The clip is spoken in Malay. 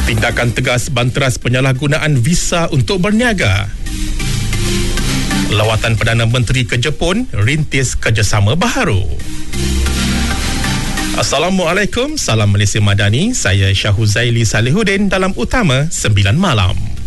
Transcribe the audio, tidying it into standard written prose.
Tindakan tegas banteras penyalahgunaan visa untuk berniaga. Lawatan Perdana Menteri ke Jepun rintis kerjasama baharu. Assalamualaikum, salam Malaysia Madani. Saya Syahuzaili Salihuddin dalam Utama 9 Malam.